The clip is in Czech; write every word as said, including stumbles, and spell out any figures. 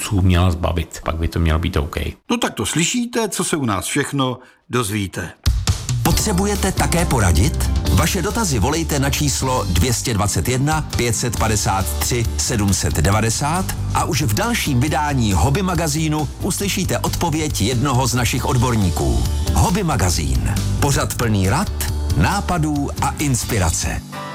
důchodců měla zbavit. Pak by to mělo být OK. No tak to slyšíte, co se u nás všechno dozvíte. Potřebujete také poradit? Vaše dotazy volejte na číslo dvě stě dvacet jedna pět set padesát tři sedm set devadesát a už v dalším vydání Hobby magazínu uslyšíte odpověď jednoho z našich odborníků. Hobby magazín. Pořad plný rad, nápadů a inspirace.